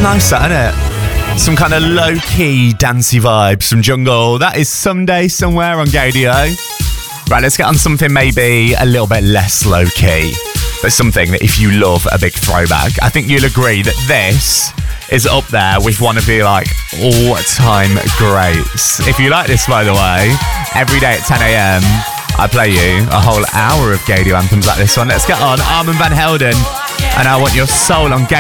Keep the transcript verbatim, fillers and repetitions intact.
nice, that, isn't it? Some kind of low-key dancey vibes from Jungle. That is Someday Somewhere on Gaydio. Right, let's get on something maybe a little bit less low-key, but something that if you love a big throwback, I think you'll agree that this is up there with one of the like all-time greats. If you like this, by the way, every day at ten a.m. I play you a whole hour of Gaydio anthems like this one. Let's get on Armand Van Helden and I Want Your Soul on Gaydio.